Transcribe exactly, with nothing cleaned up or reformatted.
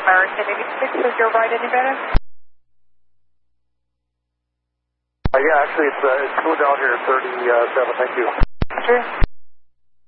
American eighty-six. Is your ride any better? Uh, yeah, actually, it's, uh, it's cool down here at thirty-seven. Thank you. Sure.